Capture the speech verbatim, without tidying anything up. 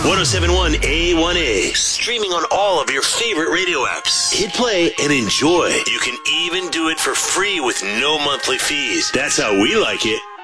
seven point one A one A. Streaming on all of your favorite radio apps. Hit play and enjoy. You can even do it for free with no monthly fees. That's how we like it.